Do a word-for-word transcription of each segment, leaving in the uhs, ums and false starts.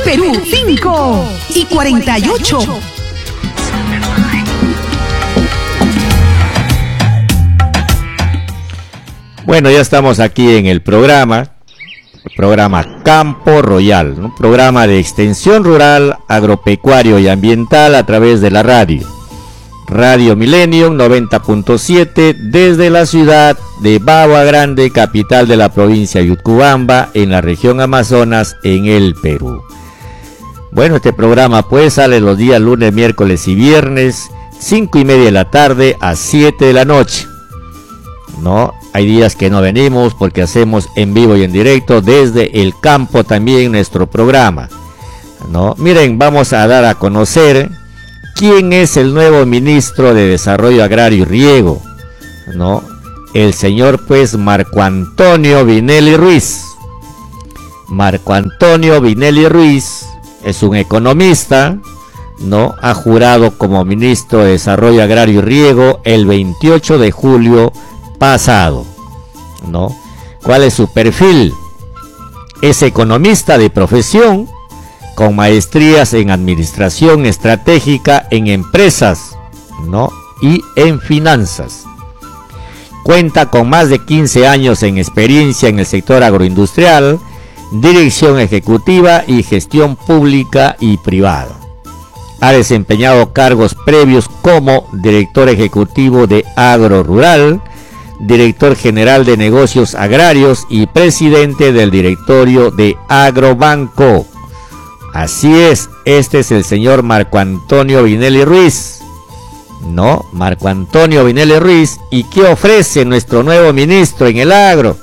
Perú, cinco y cuarenta y ocho. Bueno, ya estamos aquí en el programa, el programa Campo Royal, un programa de extensión rural, agropecuario y ambiental a través de la radio. Radio Millennium noventa punto siete desde la ciudad de Bagua Grande, capital de la provincia de Utcubamba, en la región Amazonas, en el Perú. Bueno, este programa pues sale los días lunes, miércoles y viernes, cinco y media de la tarde a siete de la noche. No, hay días que no venimos porque hacemos en vivo y en directo desde el campo también nuestro programa. No, miren, vamos a dar a conocer quién es el nuevo ministro de Desarrollo Agrario y Riego, ¿no? El señor pues Marco Antonio Vinelli Ruiz. Marco Antonio Vinelli Ruiz es un economista, ¿no? Ha jurado como ministro de Desarrollo Agrario y Riego el veintiocho de julio pasado, ¿no? ¿Cuál es su perfil? Es economista de profesión, con maestrías en administración estratégica en empresas, ¿no? Y en finanzas. Cuenta con más de quince años en experiencia en el sector agroindustrial, dirección ejecutiva y gestión pública y privada. Ha desempeñado cargos previos como director ejecutivo de Agro Rural, director general de negocios agrarios y presidente del directorio de Agrobanco. Así es, este es el señor Marco Antonio Vinelli Ruiz, ¿no? Marco Antonio Vinelli Ruiz. ¿Y qué ofrece nuestro nuevo ministro en el agro?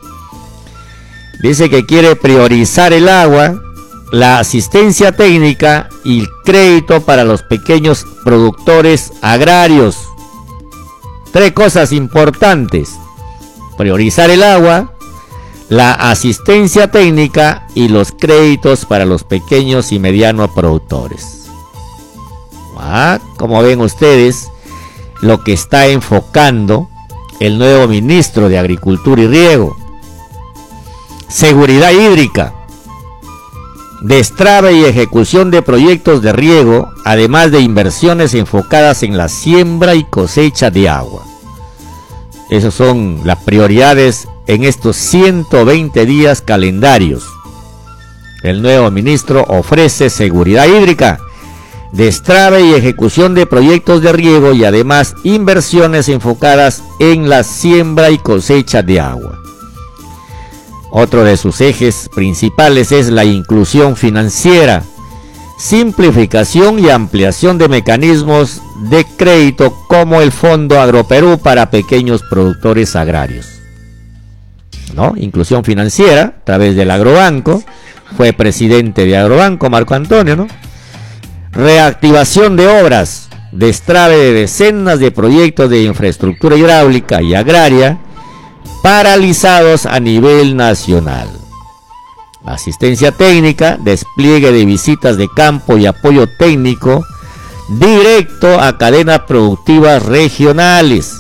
Dice que quiere priorizar el agua, la asistencia técnica y el crédito para los pequeños productores agrarios. Tres cosas importantes: priorizar el agua, la asistencia técnica y los créditos para los pequeños y medianos productores. Ah, como ven ustedes, lo que está enfocando el nuevo ministro de Agricultura y Riego. Seguridad hídrica, destrave y ejecución de proyectos de riego, además de inversiones enfocadas en la siembra y cosecha de agua. Esas son las prioridades en estos ciento veinte días calendarios. El nuevo ministro ofrece seguridad hídrica, destrave y ejecución de proyectos de riego y además inversiones enfocadas en la siembra y cosecha de agua. Otro de sus ejes principales es la inclusión financiera, simplificación y ampliación de mecanismos de crédito como el Fondo Agroperú para pequeños productores agrarios, ¿no? Inclusión financiera a través del Agrobanco. Fue presidente de Agrobanco Marco Antonio, ¿no? Reactivación de obras, destrave de decenas de proyectos de infraestructura hidráulica y agraria paralizados a nivel nacional. Asistencia técnica, despliegue de visitas de campo y apoyo técnico directo a cadenas productivas regionales.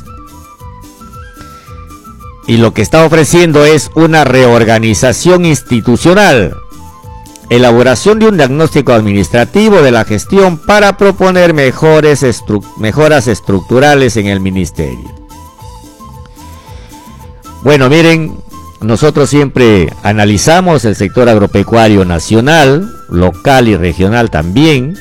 Y lo que está ofreciendo es una reorganización institucional, elaboración de un diagnóstico administrativo de la gestión para proponer mejores estru- mejoras estructurales en el ministerio. Bueno, miren, nosotros siempre analizamos el sector agropecuario nacional, local y regional también,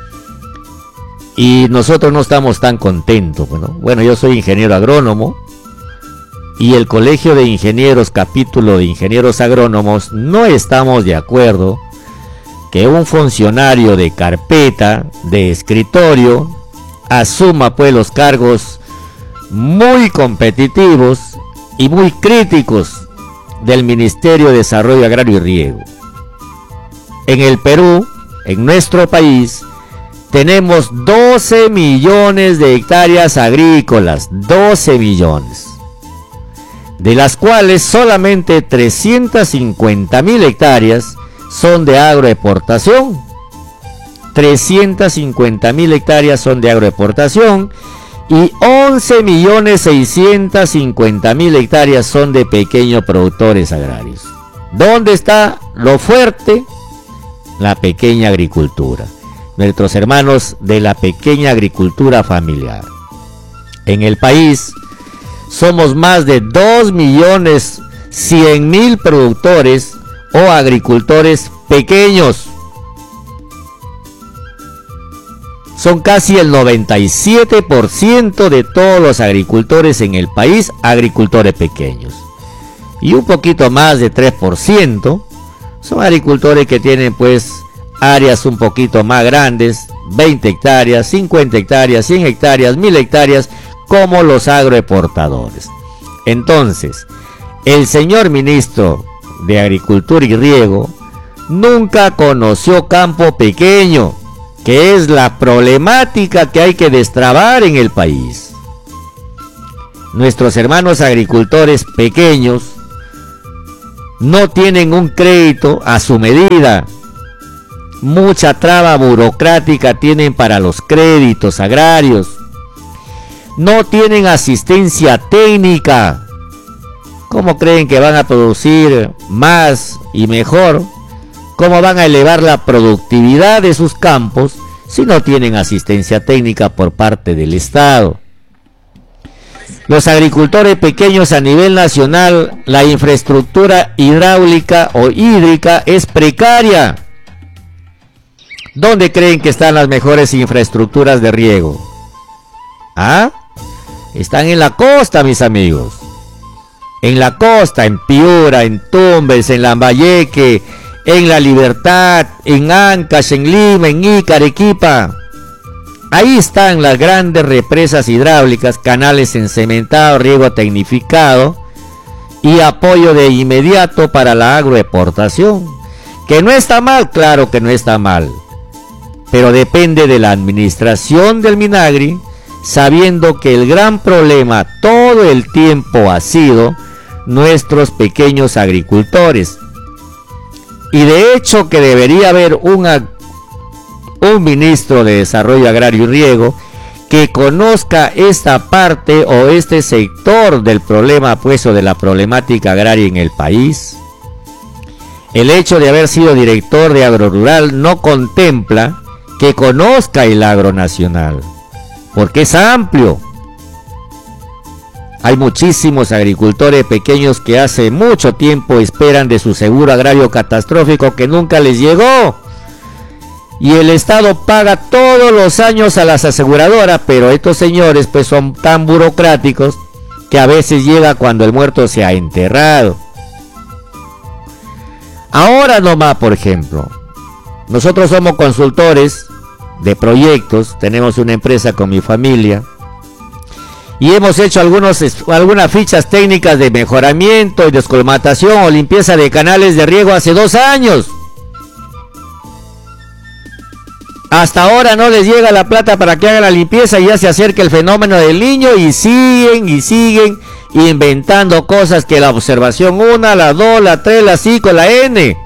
y nosotros no estamos tan contentos. Bueno, bueno, yo soy ingeniero agrónomo y el Colegio de Ingenieros, capítulo de Ingenieros Agrónomos, no estamos de acuerdo que un funcionario de carpeta, de escritorio, asuma pues los cargos muy competitivos y muy críticos del Ministerio de Desarrollo Agrario y Riego. En el Perú, en nuestro país, tenemos doce millones de hectáreas agrícolas, doce millones, de las cuales solamente trescientas cincuenta mil hectáreas son de agroexportación. trescientas cincuenta mil hectáreas son de agroexportación y once millones seiscientas cincuenta mil hectáreas son de pequeños productores agrarios. ¿Dónde está lo fuerte? la pequeña agricultura, nuestros hermanos de la pequeña agricultura familiar. En el país somos más de dos millones cien mil productores o agricultores pequeños. Son casi el noventa y siete por ciento de todos los agricultores en el país, agricultores pequeños. Y un poquito más de tres por ciento son agricultores que tienen pues áreas un poquito más grandes, veinte hectáreas, cincuenta hectáreas, cien hectáreas, mil hectáreas, como los agroexportadores. Entonces, el señor ministro de Agricultura y Riego nunca conoció campo pequeño, que es la problemática que hay que destrabar en el país. Nuestros hermanos agricultores pequeños no tienen un crédito a su medida. Mucha traba burocrática tienen para los créditos agrarios. No tienen asistencia técnica. ¿Cómo creen que van a producir más y mejor? ¿Cómo van a elevar la productividad de sus campos si no tienen asistencia técnica por parte del Estado? Los agricultores pequeños a nivel nacional, la infraestructura hidráulica o hídrica es precaria. ¿Dónde creen que están las mejores infraestructuras de riego? ¿Ah? Están en la costa, mis amigos. En la costa, en Piura, en Tumbes, en Lambayeque, en La Libertad, en Ancash, en Lima, en Ica, Arequipa. Ahí están las grandes represas hidráulicas, canales encementados, riego tecnificado y apoyo de inmediato para la agroexportación. Que no está mal, claro que no está mal, pero depende de la administración del Minagri, sabiendo que el gran problema todo el tiempo ha sido nuestros pequeños agricultores. Y de hecho que debería haber una, un ministro de Desarrollo Agrario y Riego que conozca esta parte o este sector del problema, pues, o de la problemática agraria en el país. El hecho de haber sido director de Agrorural no contempla que conozca el agro nacional, porque es amplio. Hay muchísimos agricultores pequeños que hace mucho tiempo esperan de su seguro agrario catastrófico que nunca les llegó. Y el Estado paga todos los años a las aseguradoras, pero estos señores pues son tan burocráticos que a veces llega cuando el muerto se ha enterrado. Ahora nomás, por ejemplo, nosotros somos consultores de proyectos, tenemos una empresa con mi familia y hemos hecho algunos, algunas fichas técnicas de mejoramiento y descolmatación o limpieza de canales de riego hace dos años. Hasta ahora no les llega la plata para que hagan la limpieza y ya se acerca el fenómeno del Niño y siguen y siguen inventando cosas que la observación una, la dos, la tres, la cinco, la N.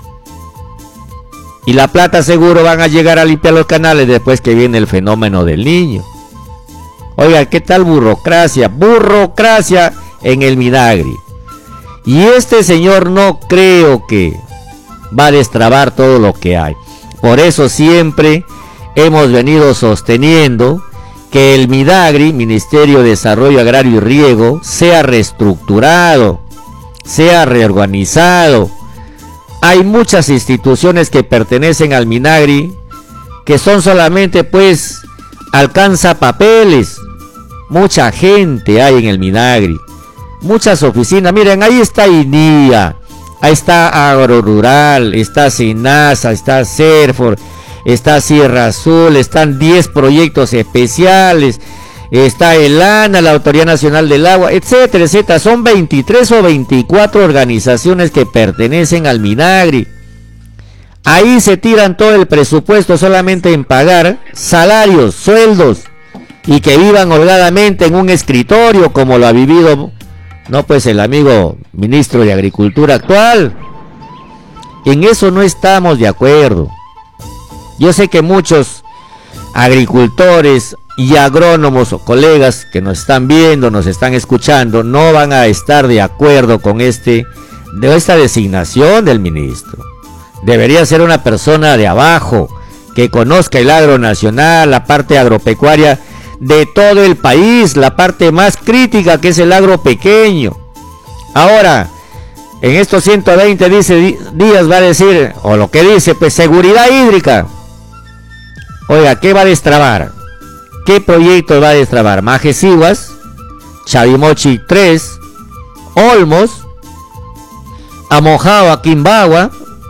Y la plata seguro van a llegar a limpiar los canales después que viene el fenómeno del Niño. Oiga, ¿qué tal burocracia? Burocracia en el Minagri. Y este señor no creo que va a destrabar todo lo que hay. Por eso siempre hemos venido sosteniendo que el Minagri, Ministerio de Desarrollo Agrario y Riego, sea reestructurado, sea reorganizado. Hay muchas instituciones que pertenecen al Minagri que son solamente pues alcanza papeles. Mucha gente hay en el Minagri, muchas oficinas. Miren, ahí está INIA, ahí está Agrorural, está SENASA, está CERFOR, está Sierra Azul, están diez proyectos especiales, está el ANA, la Autoridad Nacional del Agua, etcétera, etcétera. Son veintitrés o veinticuatro organizaciones que pertenecen al Minagri. Ahí se tiran todo el presupuesto solamente en pagar salarios, sueldos, y que vivan holgadamente en un escritorio como lo ha vivido, no pues el amigo ministro de Agricultura actual. En eso no estamos de acuerdo. Yo sé que muchos agricultores y agrónomos o colegas que nos están viendo, nos están escuchando, no van a estar de acuerdo con este, de esta designación del ministro. debería ser una persona de abajo, que conozca el agro nacional, la parte agropecuaria de todo el país, la parte más crítica que es el agro pequeño. Ahora, en estos ciento veinte dice, días va a decir, o lo que dice, pues seguridad hídrica. Oiga, ¿qué va a destrabar? ¿Qué proyecto va a destrabar? Majesiguas, Chavimochi tres, Olmos, Amojao, Quimbagua.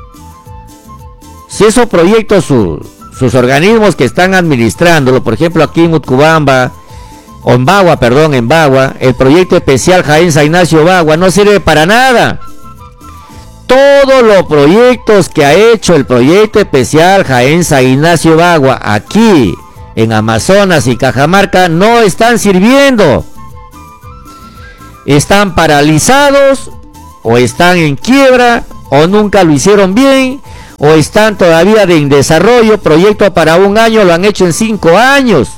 Si esos proyectos, su, sus organismos que están administrándolo, por ejemplo aquí en Utcubamba, o en Bagua, perdón, en Bagua, el proyecto especial Jaén San Ignacio Bagua no sirve para nada. Todos los proyectos que ha hecho el proyecto especial Jaén San Ignacio Bagua aquí en Amazonas y Cajamarca no están sirviendo. Están paralizados, o están en quiebra, o nunca lo hicieron bien, o están todavía en desarrollo. Proyecto para un año lo han hecho en cinco años.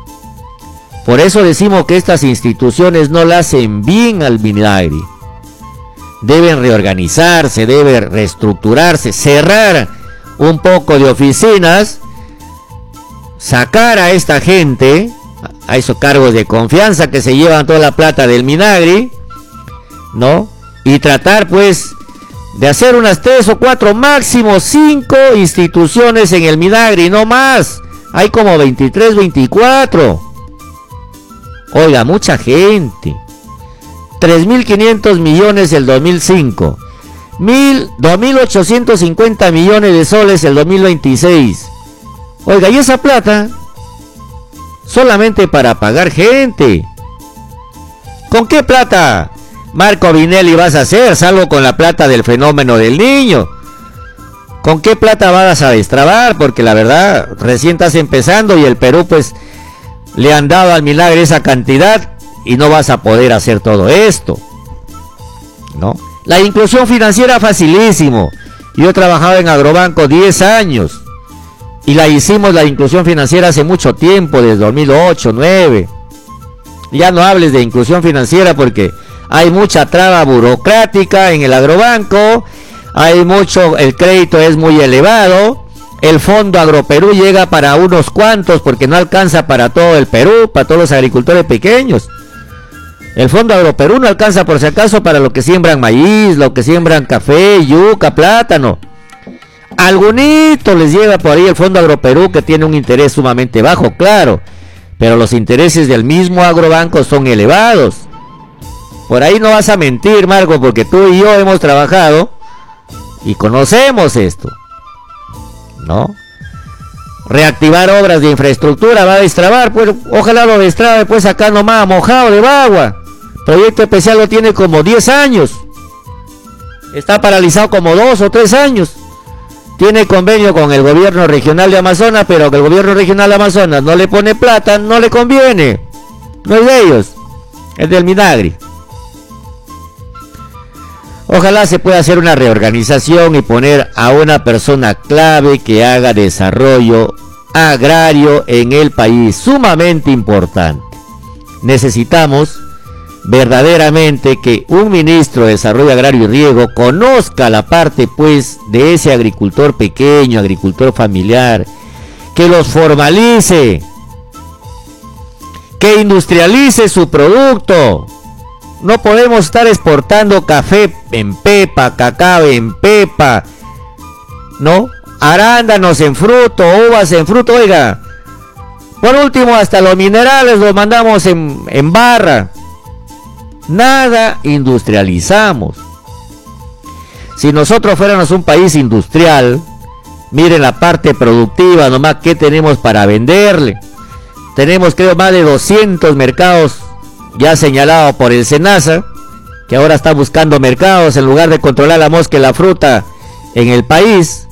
Por eso decimos que estas instituciones no le hacen bien al Minagri. Deben reorganizarse, deben reestructurarse, cerrar un poco de oficinas, sacar a esta gente, a esos cargos de confianza que se llevan toda la plata del Minagri, ¿no? Y tratar pues de hacer unas tres o cuatro, máximo cinco instituciones en el Minagri, no más. Hay como veintitrés, veinticuatro. Oiga, mucha gente. tres mil quinientos millones el dos mil cinco. dos mil ochocientos cincuenta millones de soles el dos mil veintiséis. Oiga, y esa plata solamente para pagar gente. ¿Con qué plata, Marco Vinelli, vas a hacer? Salvo con la plata del fenómeno del niño. ¿Con qué plata vas a destrabar? Porque la verdad, recién estás empezando y el Perú pues le han dado al Minagri esa cantidad y no vas a poder hacer todo esto, ¿no? La inclusión financiera facilísimo. Yo he trabajado en Agrobanco diez años y la hicimos, la inclusión financiera, hace mucho tiempo, desde dos mil ocho, nueve. Ya no hables de inclusión financiera porque hay mucha traba burocrática en el Agrobanco, hay mucho, el crédito es muy elevado, el Fondo Agroperú llega para unos cuantos porque no alcanza para todo el Perú, para todos los agricultores pequeños. El Fondo Agroperú no alcanza por si acaso para lo que siembran maíz, lo que siembran café, yuca, plátano. Algunito les llega por ahí el Fondo Agroperú, que tiene un interés sumamente bajo, claro, pero los intereses del mismo Agrobanco son elevados. Por ahí no vas a mentir, Marco, porque tú y yo hemos trabajado y conocemos esto, ¿no? Reactivar obras de infraestructura va a destrabar, pues ojalá lo destrabe pues acá nomás, Mojado de Bagua. Proyecto especial lo tiene como diez años. Está paralizado como dos o tres años. Tiene convenio con el gobierno regional de Amazonas, pero que el gobierno regional de Amazonas no le pone plata, no le conviene. No es de ellos, es del Minagri. Ojalá se pueda hacer una reorganización y poner a una persona clave que haga desarrollo agrario en el país, sumamente importante. Necesitamos verdaderamente que un ministro de Desarrollo Agrario y Riego conozca la parte pues de ese agricultor pequeño, agricultor familiar, que los formalice, que industrialice su producto. No podemos estar exportando café en pepa, cacao en pepa, ¿no? Arándanos en fruto, uvas en fruto, oiga. Por último, hasta los minerales los mandamos en, en barra. Nada industrializamos. Si nosotros fuéramos un país industrial, miren la parte productiva, nomás qué tenemos para venderle. Tenemos creo más de doscientos mercados ya señalado por el SENASA, que ahora está buscando mercados en lugar de controlar la mosca y la fruta en el país.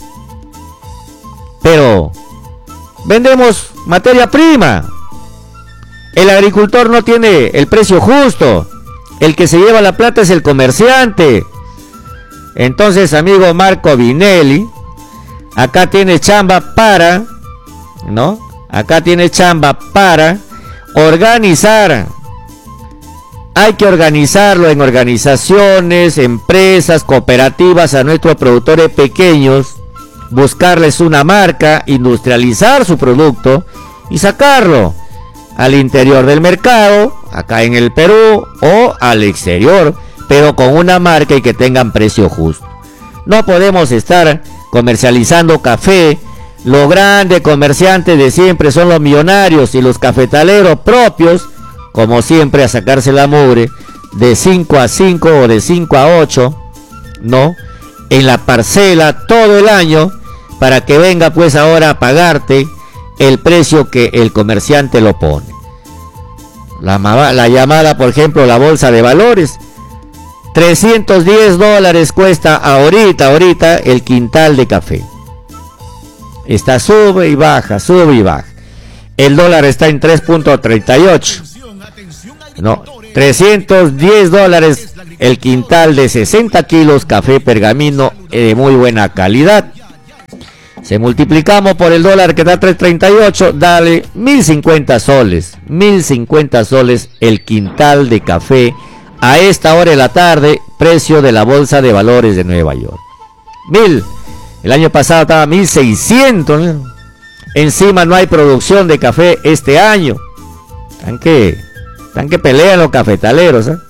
Pero vendemos materia prima. El agricultor no tiene el precio justo. El que se lleva la plata es el comerciante. Entonces, amigo Marco Vinelli, acá tiene chamba para, ¿no? Acá tiene chamba para organizar. Hay que organizarlo en organizaciones, empresas, cooperativas a nuestros productores pequeños, buscarles una marca, industrializar su producto y sacarlo al interior del mercado, acá en el Perú, o al exterior, pero con una marca y que tengan precio justo. No podemos estar comercializando café. Los grandes comerciantes de siempre son los millonarios y los cafetaleros propios, como siempre, a sacarse la mugre de cinco a cinco o de cinco a ocho, ¿no? En la parcela todo el año, para que venga pues ahora a pagarte el precio que el comerciante lo pone. La, la llamada, por ejemplo, la bolsa de valores, trescientos diez dólares cuesta ahorita, ahorita el quintal de café. Está sube y baja, sube y baja. El dólar está en tres punto treinta y ocho. No, trescientos diez dólares el quintal de sesenta kilos café pergamino de muy buena calidad. Se multiplicamos por el dólar que da tres punto treinta y ocho, dale mil cincuenta soles. mil cincuenta soles el quintal de café a esta hora de la tarde, precio de la bolsa de valores de Nueva York. Mil. El año pasado estaba mil seiscientos. ¿no? Encima no hay producción de café este año. Están que, están que pelean los cafetaleros. ¿eh?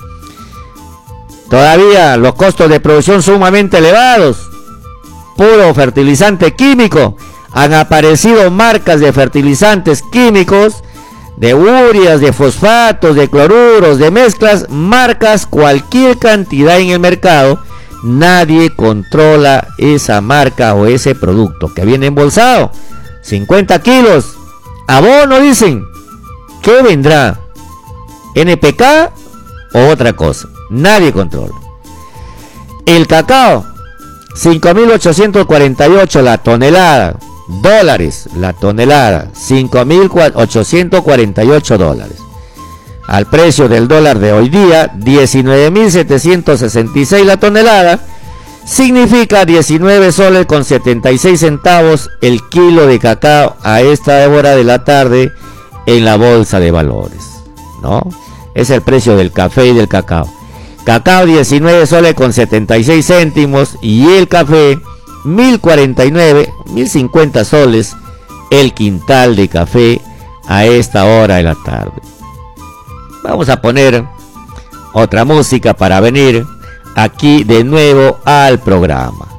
Todavía los costos de producción sumamente elevados. Puro fertilizante químico. Han aparecido marcas de fertilizantes químicos, de urias, de fosfatos, de cloruros, de mezclas, marcas, cualquier cantidad en el mercado. Nadie controla esa marca o ese producto que viene embolsado. cincuenta kilos. Abono, dicen. ¿Qué vendrá? ¿N P K o otra cosa? Nadie controla. El cacao, cinco mil ochocientos cuarenta y ocho la tonelada. Dólares la tonelada. cinco mil ochocientos cuarenta y ocho dólares. Al precio del dólar de hoy día, diecinueve mil setecientos sesenta y seis la tonelada, significa diecinueve soles con setenta y seis centavos el kilo de cacao a esta hora de la tarde en la bolsa de valores, ¿no? Es el precio del café y del cacao. Cacao diecinueve soles con setenta y seis céntimos y el café mil cuarenta y nueve, mil cincuenta soles el quintal de café a esta hora de la tarde. Vamos a poner otra música para venir aquí de nuevo al programa.